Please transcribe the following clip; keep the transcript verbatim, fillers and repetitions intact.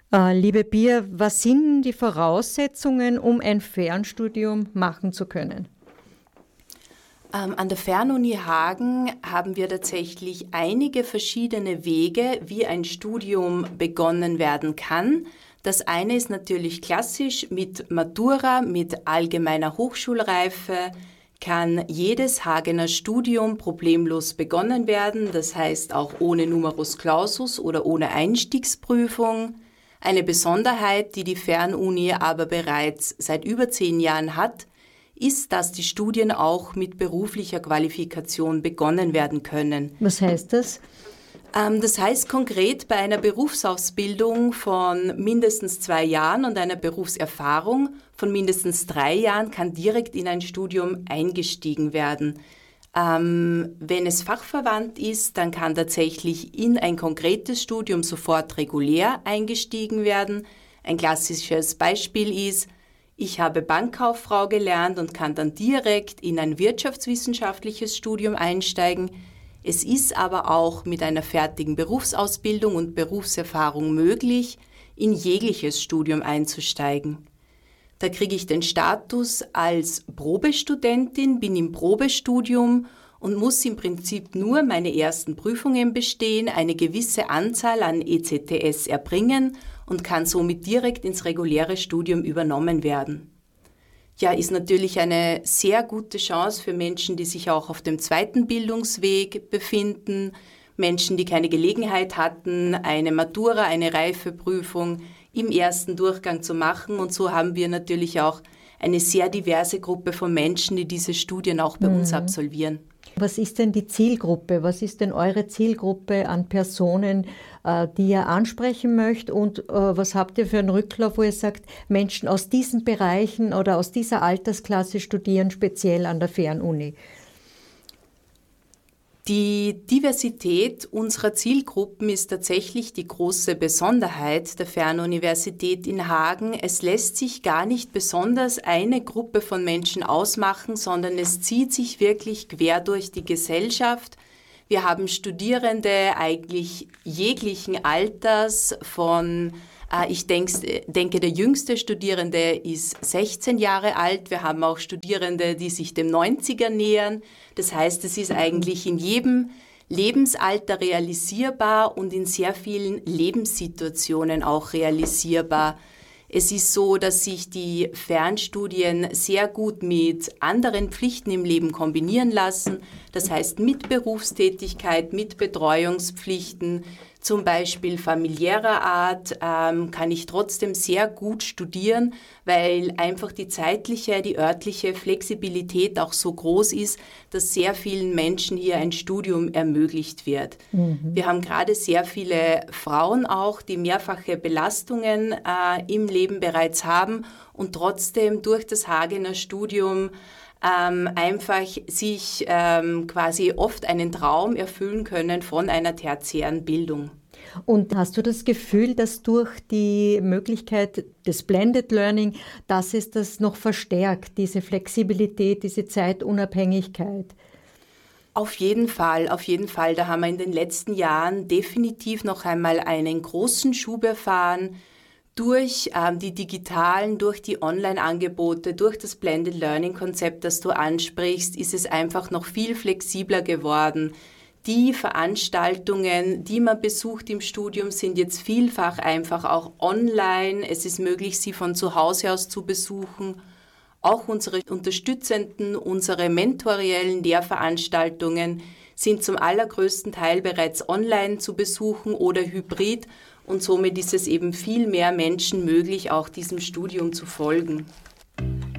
Äh, liebe Pia, was sind die Voraussetzungen, um ein Fernstudium machen zu können? Ähm, an der Fernuni Hagen haben wir tatsächlich einige verschiedene Wege, wie ein Studium begonnen werden kann. Das eine ist natürlich klassisch mit Matura, mit allgemeiner Hochschulreife, kann jedes Hagener Studium problemlos begonnen werden, das heißt auch ohne Numerus Clausus oder ohne Einstiegsprüfung. Eine Besonderheit, die die Fernuni aber bereits seit über zehn Jahren hat, ist, dass die Studien auch mit beruflicher Qualifikation begonnen werden können. Was heißt das? Ähm, das heißt konkret, bei einer Berufsausbildung von mindestens zwei Jahren und einer Berufserfahrung von mindestens drei Jahren kann direkt in ein Studium eingestiegen werden. Ähm, wenn es fachverwandt ist, dann kann tatsächlich in ein konkretes Studium sofort regulär eingestiegen werden. Ein klassisches Beispiel ist, ich habe Bankkauffrau gelernt und kann dann direkt in ein wirtschaftswissenschaftliches Studium einsteigen. Es ist aber auch mit einer fertigen Berufsausbildung und Berufserfahrung möglich, in jegliches Studium einzusteigen. Da kriege ich den Status als Probestudentin, bin im Probestudium und muss im Prinzip nur meine ersten Prüfungen bestehen, eine gewisse Anzahl an E C T S erbringen und kann somit direkt ins reguläre Studium übernommen werden. Ja, ist natürlich eine sehr gute Chance für Menschen, die sich auch auf dem zweiten Bildungsweg befinden, Menschen, die keine Gelegenheit hatten, eine Matura, eine Reifeprüfung im ersten Durchgang zu machen. Und so haben wir natürlich auch eine sehr diverse Gruppe von Menschen, die diese Studien auch bei mhm. uns absolvieren. Was ist denn die Zielgruppe? Was ist denn eure Zielgruppe an Personen, äh, die ihr ansprechen möchtet? Und äh, was habt ihr für einen Rücklauf, wo ihr sagt, Menschen aus diesen Bereichen oder aus dieser Altersklasse studieren speziell an der Fernuni? Die Diversität unserer Zielgruppen ist tatsächlich die große Besonderheit der Fernuniversität in Hagen. Es lässt sich gar nicht besonders eine Gruppe von Menschen ausmachen, sondern es zieht sich wirklich quer durch die Gesellschaft. Wir haben Studierende eigentlich jeglichen Alters von Ich denke, der jüngste Studierende ist sechzehn Jahre alt. Wir haben auch Studierende, die sich dem neunziger nähern. Das heißt, es ist eigentlich in jedem Lebensalter realisierbar und in sehr vielen Lebenssituationen auch realisierbar. Es ist so, dass sich die Fernstudien sehr gut mit anderen Pflichten im Leben kombinieren lassen. Das heißt, mit Berufstätigkeit, mit Betreuungspflichten, zum Beispiel familiärer Art, ähm, kann ich trotzdem sehr gut studieren, weil einfach die zeitliche, die örtliche Flexibilität auch so groß ist, dass sehr vielen Menschen hier ein Studium ermöglicht wird. Mhm. Wir haben gerade sehr viele Frauen auch, die mehrfache Belastungen äh, im Leben bereits haben und trotzdem durch das Hagener Studium Ähm, einfach sich ähm, quasi oft einen Traum erfüllen können von einer tertiären Bildung. Und hast du das Gefühl, dass durch die Möglichkeit des Blended Learning, dass es das noch verstärkt, diese Flexibilität, diese Zeitunabhängigkeit? Auf jeden Fall, auf jeden Fall. Da haben wir in den letzten Jahren definitiv noch einmal einen großen Schub erfahren. Durch ähm, die digitalen, durch die Online-Angebote, durch das Blended Learning-Konzept, das du ansprichst, ist es einfach noch viel flexibler geworden. Die Veranstaltungen, die man besucht im Studium, sind jetzt vielfach einfach auch online. Es ist möglich, sie von zu Hause aus zu besuchen. Auch unsere unterstützenden, unsere mentoriellen Lehrveranstaltungen sind zum allergrößten Teil bereits online zu besuchen oder hybrid. Und somit ist es eben viel mehr Menschen möglich, auch diesem Studium zu folgen.